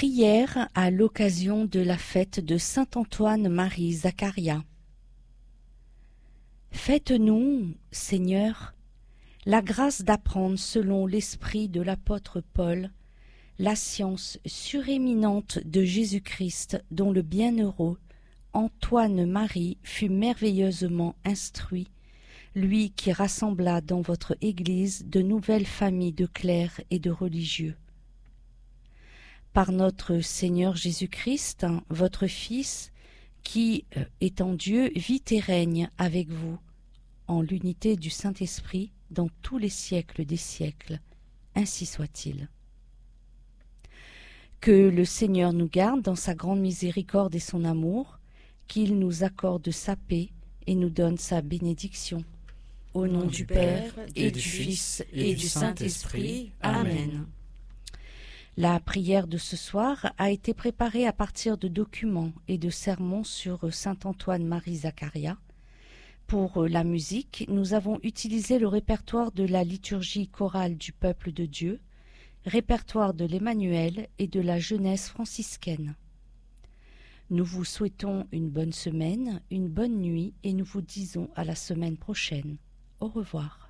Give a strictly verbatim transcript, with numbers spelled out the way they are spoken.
Prière à l'occasion de la fête de saint Antoine-Marie Zaccaria. Faites-nous, Seigneur, la grâce d'apprendre selon l'esprit de l'apôtre Paul la science suréminente de Jésus-Christ, dont le bienheureux Antoine-Marie fut merveilleusement instruit, lui qui rassembla dans votre Église de nouvelles familles de clercs et de religieux. Par notre Seigneur Jésus-Christ, votre Fils, qui, étant Dieu, vit et règne avec vous, en l'unité du Saint-Esprit, dans tous les siècles des siècles. Ainsi soit-il. Que le Seigneur nous garde dans sa grande miséricorde et son amour, qu'il nous accorde sa paix et nous donne sa bénédiction. Au nom du Père, et du Fils, et du Saint-Esprit. Amen. La prière de ce soir a été préparée à partir de documents et de sermons sur saint Antoine-Marie Zaccaria. Pour la musique, nous avons utilisé le répertoire de la liturgie chorale du peuple de Dieu, répertoire de l'Emmanuel et de la jeunesse franciscaine. Nous vous souhaitons une bonne semaine, une bonne nuit et nous vous disons à la semaine prochaine. Au revoir.